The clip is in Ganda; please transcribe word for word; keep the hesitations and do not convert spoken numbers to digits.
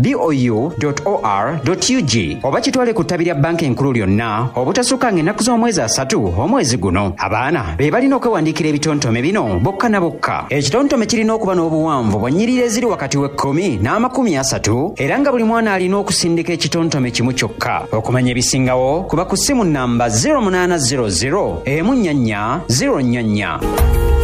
b o u dot o r dot u g oba kitwale ku ttabi lya banka enkulu lyonna obutasukka ng'ennaku z'omwezi asatu omwezi guno. Abaana be balina okwewandiikira ebitontome bino bokka na bokka. Ekitontome kirina okuba n'obuwanvu bwa nnyiriri eziri wakati w'ekkumi n'amakumi asatu era nga buli mwana alina okusindika ekitontome kimu kyokka. Okumanya ebisingawo kuba ku ssimu nnamba zero munana zero zero emu nnya nnya zero nnya nnya.